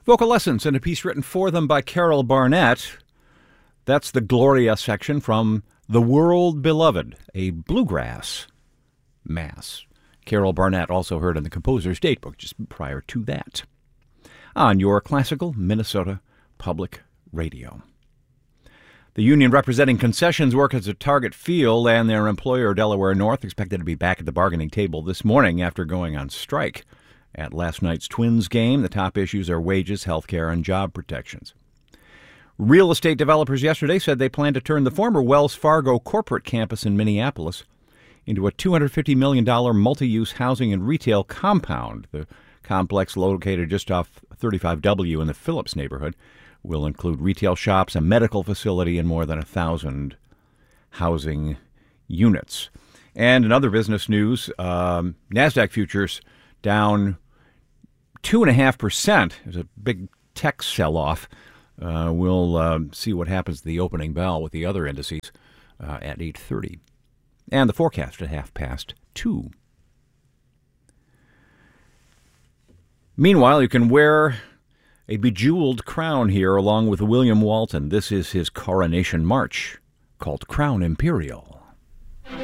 Vocal lessons and a piece written for them by Carol Barnett. That's the Gloria section from The World Beloved, a bluegrass mass. Carol Barnett also heard in the Composer's Datebook just prior to that. On your classical Minnesota Public Radio. The union representing concessions workers at Target Field and their employer Delaware North expected to be back at the bargaining table this morning after going on strike. At last night's Twins game, the top issues are wages, health care, and job protections. Real estate developers yesterday said they plan to turn the former Wells Fargo corporate campus in Minneapolis into a $250 million multi-use housing and retail compound. The complex, located just off 35W in the Phillips neighborhood, will include retail shops, a medical facility, and more than 1,000 housing units. And in other business news, NASDAQ futures down 2.5%. There's a big tech sell-off. We'll see what happens to the opening bell with the other indices at 8:30. And the forecast at 2:30. Meanwhile, you can wear a bejeweled crown here along with William Walton. This is his coronation march called Crown Imperial.